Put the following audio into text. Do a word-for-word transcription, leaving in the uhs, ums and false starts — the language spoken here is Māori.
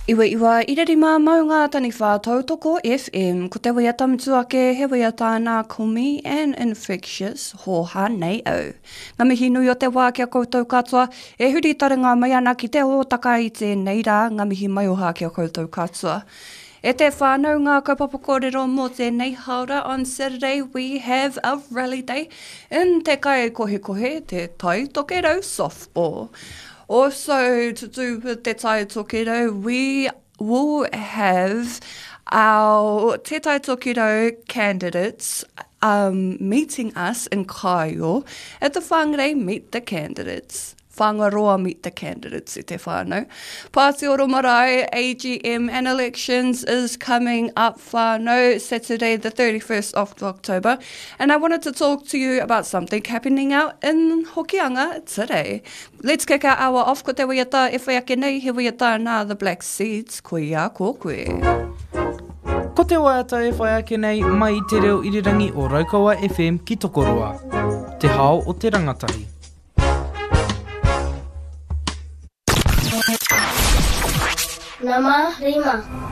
Iwa iwa irarima maunga tani whātau toko F M, ko te wea tamutuake he wea tāna kumi and infectious hoha nei au. Ngā mihi nui o te wā kia koutou katoa, e huri taringa mai ana ki te hōtaka i tēnei rā, ngā mihi mai oha kia koutou katoa. E te whānau ngā kaupapa kōrero mō tēnei haura, on Saturday we have a rally day in te kai kohe kohe, te tai tokerau softball. Also, to do with Te Tai Tokerau, we will have our Te Tai Tokerau candidates um, meeting us in Kaio at the Whangarei Meet the Candidates. Whangaroa Meet the Candidates, i te whānau. Pāti Oro Marae, A G M and elections is coming up whānau, Saturday the thirty-first of October. And I wanted to talk to you about something happening out in Hokianga today. Let's kick our hour off ko te waiata e whaiake nei, he waiata nā the Black Seeds, ko ia ko koe. Ko te waiata e whaiake nei mai i te reo irirangi o Raukawa F M ki Tokoroa. Te hao o te rangatahi. Nama Rima.